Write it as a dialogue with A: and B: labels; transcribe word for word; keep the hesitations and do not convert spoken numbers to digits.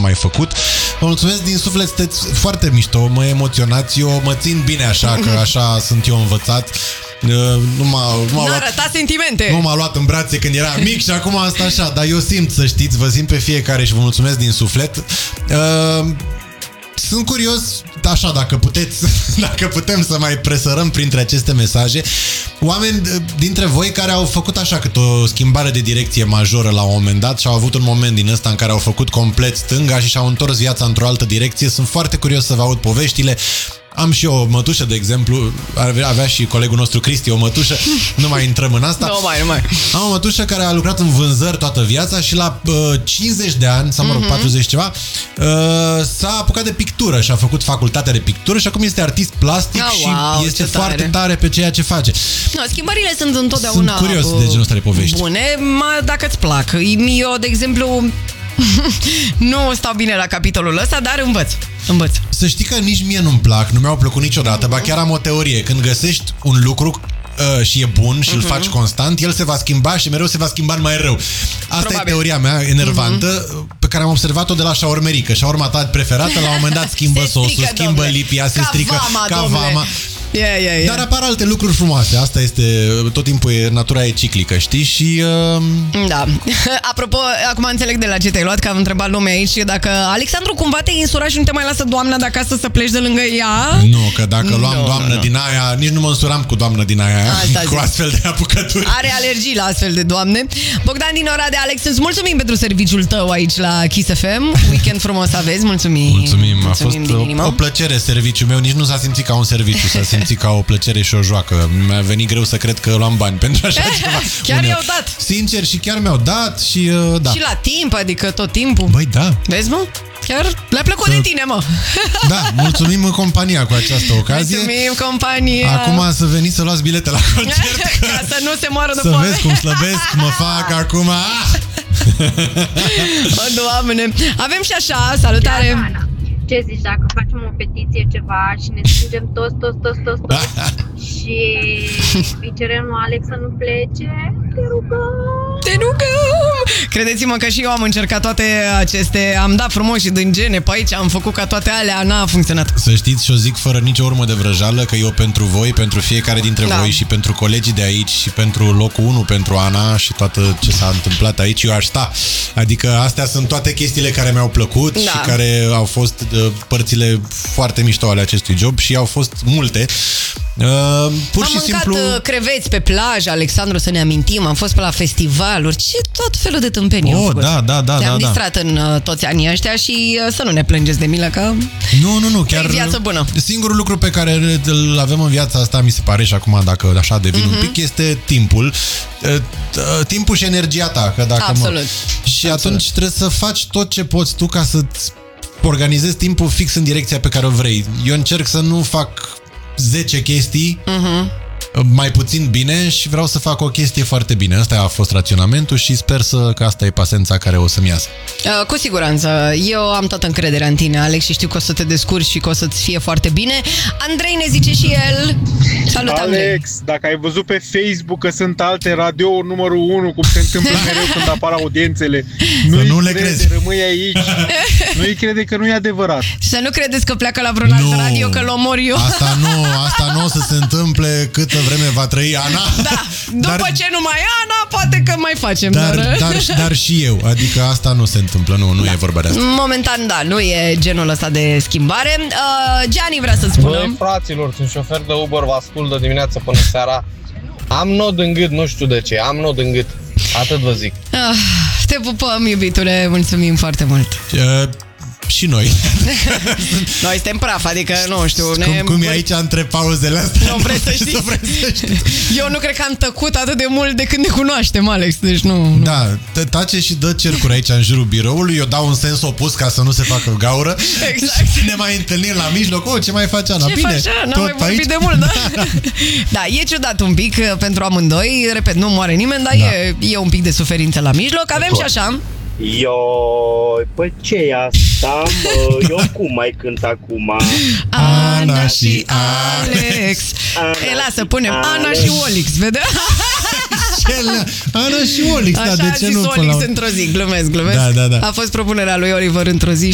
A: mai făcut. Vă mulțumesc din suflet, sunteți foarte mișto, mă emoționați, eu mă țin bine așa, că așa sunt eu învățat. Nu m-a, nu m-a luat,
B: sentimente.
A: Nu m-a luat în brațe când era mic și acum asta așa, dar eu simt, să știți, vă simt pe fiecare și vă mulțumesc din suflet. Uh, Sunt curios, așa, dacă puteți, dacă putem să mai presărăm printre aceste mesaje, oameni dintre voi care au făcut așa cât o schimbare de direcție majoră la un moment dat și au avut un moment din ăsta în care au făcut complet stânga și și-au întors viața într-o altă direcție. Sunt foarte curios să vă aud poveștile. Am și eu o mătușă, de exemplu, avea și colegul nostru Cristi o mătușă, nu mai intrăm în asta.
B: Nu mai, nu mai.
A: Am o mătușă care a lucrat în vânzări toată viața și la uh, cincizeci de ani, sau mă rog, mm-hmm. patruzeci ceva, uh, s-a apucat de pictură și a făcut facultatea de pictură și acum este artist plastic
B: oh,
A: și
B: wow,
A: este
B: tare.
A: foarte tare pe ceea ce face.
B: No, schimbările sunt întotdeauna
A: Sunt curios de genul ăsta de povești.
B: Bune, dacă îți plac. Eu, de exemplu, nu stau bine la capitolul ăsta, dar învăț. Învăț.
A: Să știi că nici mie nu-mi plac, nu mi-au plăcut niciodată, ba chiar am o teorie. Când găsești un lucru uh, și e bun și uh-huh. îl faci constant, el se va schimba și mereu se va schimba în mai rău. Asta Probabil. e teoria mea enervantă, uh-huh. pe care am observat-o de la șaormerii, că șaorma ta preferată la un moment dat schimbă se sosul, strică, schimbă domnule. lipia, se ca strică
B: vama,
A: ca vama.
B: Yeah, yeah, yeah.
A: Dar apar alte lucruri frumoase. Asta este, tot timpul e, natura e ciclică, știi? Și... Uh...
B: Da. Apropo, acum înțeleg de la ce te-ai luat, că am întrebat lumea aici dacă Alexandru cumva te-ai însurat și nu te mai lasă doamna de acasă să pleci de lângă ea?
A: Nu, că dacă luam
B: no,
A: doamnă
B: no.
A: din aia, nici nu mă însuram cu doamnă din aia,
B: Asta
A: cu
B: zic.
A: astfel de apucături.
B: Are alergii la astfel de doamne. Bogdan din Oradea, Alex, îți mulțumim pentru serviciul tău aici la Kiss F M. Weekend frumos aveți, mulțumim.
A: Mulțumim, a
B: mulțumim
A: fost o, o plăcere serviciul meu, nici nu s-a simțit ca un serviciu, s-a simțit ca o plăcere și o joacă. Mi-a venit greu să cred că luam bani pentru așa ceva.
B: Chiar i-au dat.
A: Sincer, și chiar mi-au dat și uh, da.
B: Și la timp, adică tot timpul.
A: Băi, da.
B: Vezi, mă? Chiar le-a plăcut de tine, mă.
A: Da, mulțumim în compania cu această ocazie.
B: Mulțumim compania.
A: Acum să veniți să luați bilete la concert.
B: Ca să nu se moară de
A: Să
B: foame.
A: vezi cum slăbesc, mă fac acum.
B: O, Doamne. Avem și așa, salutare.
C: Ana, ce zici dacă facem o petiție ceva și ne strângem toți, toți, toți, toți, toți și îi cerem lui Alex să nu plece? Te rugăm!
B: Te rugăm! Credeți-mă că și eu am încercat toate aceste, am dat frumos și dângene pe aici, am făcut ca toate alea, n-a funcționat.
A: Să știți și o zic fără nicio urmă de vrăjală că eu pentru voi, pentru fiecare dintre
B: da.
A: voi și pentru colegii de aici și pentru locul unu, pentru Ana și toată ce s-a întâmplat aici, eu aș sta. Adică astea sunt toate chestiile care mi-au plăcut da. și care au fost uh, părțile foarte mișto ale acestui job și au fost multe. Uh, pur
B: am
A: și
B: mâncat
A: simplu...
B: creveți pe plajă, Alexandru, să ne amintim, am fost pe la festivaluri, ce tot felul de tâmpenii
A: oh,
B: am făcut.
A: Da, da, da,
B: Te-am
A: da,
B: distrat da. în uh, toți anii ăștia și uh, să nu ne plângeți de milă, că
A: nu, nu, nu, chiar
B: viață bună.
A: Singurul lucru pe care îl avem în viața asta, mi se pare, și acum dacă așa devin uh-huh. un pic, este timpul. Timpul și energia ta. Că dacă
B: Absolut.
A: Mă... Și
B: Absolut.
A: atunci trebuie să faci tot ce poți tu ca să-ți organizezi timpul fix în direcția pe care o vrei. Eu încerc să nu fac zece chestii uh-huh. mai puțin bine și vreau să fac o chestie foarte bine. Asta a fost raționamentul și sper să, că asta e pasența care o să-mi iasă.
B: Uh, cu siguranță. Eu am toată încrederea în tine, Alex, și știu că o să te descurci și că o să-ți fie foarte bine. Andrei ne zice și el. Salut,
D: Alex,
B: Andrei.
D: dacă ai văzut pe Facebook că sunt alte radiouri numărul unu, cum se întâmplă mereu când apar audiențele, nu-i
A: nu le
D: crede,
A: crezi.
D: rămâi aici. Nu-i crede că nu e adevărat.
B: Și să nu credeți că pleacă la vreun alt
A: Nu.
B: radio, că-l omor eu.
A: Asta nu, asta nu o să se întâmple câtă vreme va trăi Ana.
B: Da, după
A: dar,
B: ce nu mai e Ana, poate că mai facem.
A: dar, dar, dar, dar și eu, adică asta nu se întâmplă, nu, nu da. e vorba de asta.
B: Momentan, da, nu e genul ăsta de schimbare. uh, Gianni vrea să spună.
E: Băi, fraților, sunt șofer de Uber, vă ascult de dimineață până seara. Am nod în gât, nu știu de ce, am nod în gât. Atât vă zic.
B: uh, Te pupăm, iubitule, mulțumim foarte mult.
A: uh, Și noi.
B: Noi suntem praf, adică nu știu ne...
A: Cum, cum e aici între pauzele astea?
B: Nu vrei să știi.
A: Să vrei să știi.
B: Eu nu cred că am tăcut atât de mult de când ne cunoaștem, Alex. Deci nu, nu.
A: Da, tace și dă cercuri aici în jurul biroului. Eu dau un sens opus ca să nu se facă gaură.
B: Exact.
A: Și ne mai întâlnim la mijloc. Oh, ce mai face Ana?
B: Ce
A: Bine,
B: faci? N-am
A: tot
B: mai vorbit
A: aici?
B: de mult, da? Da, e ciudat un pic pentru amândoi. Repet, nu moare nimeni, dar da. e, e un pic de suferință la mijloc. Avem și așa.
F: Eu, păi ce e asta, mă? Eu cum mai cânt acum?
B: Ana și Alex. Ana e, lasă, punem Alex. Ana și Olix, vedea?
A: Ana și Olix, da, de ce
B: nu? Așa a zis Olix într-o zi, glumesc, glumesc.
A: Da, da, da.
B: A fost propunerea lui Oliver într-o zi.